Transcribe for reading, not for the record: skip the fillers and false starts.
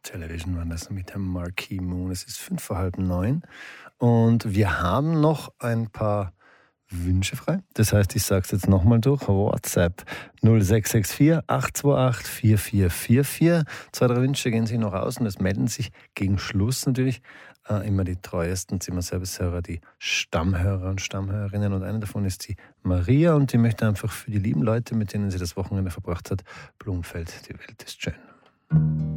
Television waren das mit dem Marquee Moon. Es ist 9:05 und wir haben noch ein paar Wünsche frei. Das heißt, ich sage es jetzt nochmal durch. WhatsApp 0664 828 4444. 2, 3 Wünsche gehen sich noch aus und es melden sich gegen Schluss natürlich immer die treuesten Zimmerservice-Hörer, die Stammhörer und Stammhörerinnen. Und eine davon ist die Maria und die möchte einfach für die lieben Leute, mit denen sie das Wochenende verbracht hat, Blumfeld, die Welt ist schön.